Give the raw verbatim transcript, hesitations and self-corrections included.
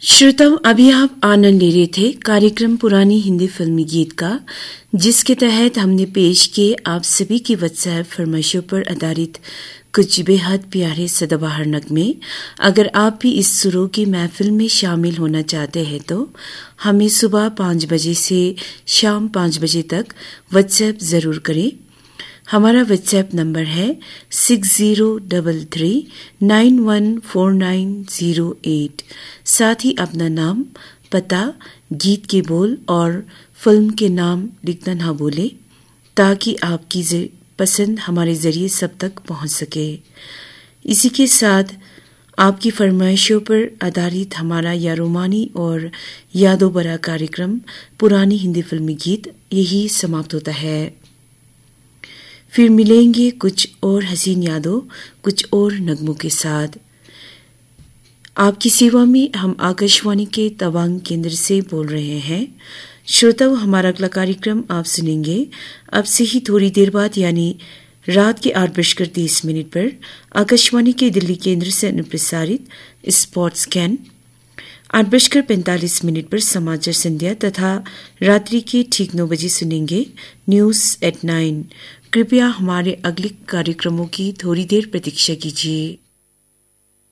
श्रोताओं, अभी आप आनंद ले रहे थे कार्यक्रम पुरानी हिंदी फिल्मी गीत का, जिसके तहत हमने पेश किए आप सभी की व्हाट्सएप फरमाइशों पर आधारित कुछ बेहद प्यारे सदाबहार नगमे। अगर आप भी इस सुरों की महफिल में शामिल होना चाहते हैं तो हमें सुबह पाँच बजे से शाम पाँच बजे तक व्हाट्सएप जरूर करें। हमारा व्हाट्सएप नंबर है six zero double three nine one four nine zero eight. साथ ही अपना नाम, पता, गीत के बोल और फिल्म के नाम लिखना ना भूलें, ताकि आपकी पसंद हमारे जरिए सब तक पहुंच सके। इसी के साथ आपकी फरमाइशों पर आधारित हमारा या रोमानी और यादों भरा कार्यक्रम पुरानी हिंदी फिल्मी गीत यही समाप्त होता है। फिर मिलेंगे कुछ और हसीन यादों, कुछ और नगमों के साथ। आपकी सेवा में हम आकाशवाणी के तवांग केंद्र से बोल रहे हैं। श्रोताओं, हमारा अगला कार्यक्रम आप सुनेंगे अब से ही थोड़ी देर बाद, यानी रात के आठ बजकर तीस मिनट पर आकाशवाणी के दिल्ली केंद्र से अनुप्रसारित स्पॉट्स कैन। आठ बजकर पैंतालीस मिनट पर समाचार संध्या तथा रात्रि के ठीक नौ बजे सुनेंगे न्यूज एट नाइन। कृपया हमारे अगले कार्यक्रमों की थोड़ी देर प्रतीक्षा कीजिए।